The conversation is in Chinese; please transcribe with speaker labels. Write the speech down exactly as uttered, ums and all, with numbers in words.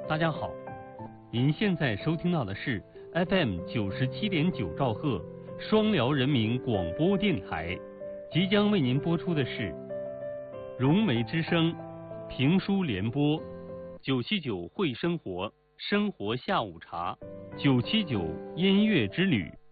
Speaker 1: 大家好，您现在收听到的是 F M 九十七点九兆赫双辽人民广播电台，即将为您播出的是融媒之声评书联播，九七九会生活生活下午茶，九七九音乐之旅。